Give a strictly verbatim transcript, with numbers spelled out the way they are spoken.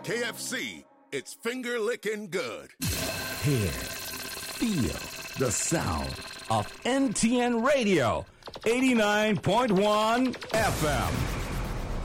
K F C, it's finger licking good. Hear, feel the sound of N T N Radio, eighty-nine point one F M.